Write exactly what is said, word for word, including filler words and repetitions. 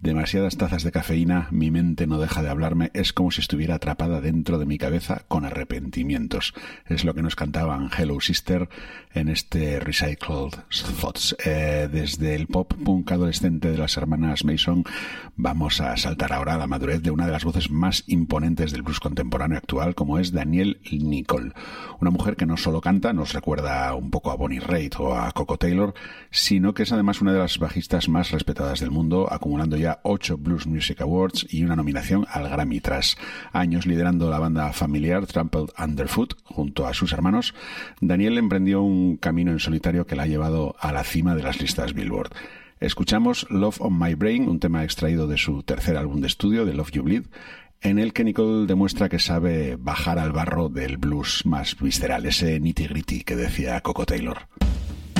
Demasiadas tazas de cafeína, mi mente no deja de hablarme, es como si estuviera atrapada dentro de mi cabeza con arrepentimientos. Es lo que nos cantaban Hello Sister en este Recycled Thoughts. Eh, desde el pop punk adolescente de las hermanas Mason vamos a saltar ahora a la madurez de una de las voces más imponentes del blues contemporáneo actual, como es Danielle Nicol. Una mujer que no solo canta, nos recuerda un poco a Bonnie Raitt o a Coco Taylor, sino que es además una de las bajistas más respetadas del mundo, acumulando ya ocho Blues Music Awards y una nominación al Grammy. Tras años liderando la banda familiar Trampled Underfoot junto a sus hermanos, Danielle emprendió un camino en solitario que la ha llevado a la cima de las listas Billboard. Escuchamos Love on My Brain, un tema extraído de su tercer álbum de estudio, The Love You Bleed, en el que Nicole demuestra que sabe bajar al barro del blues más visceral, ese nitty-gritty que decía Coco Taylor.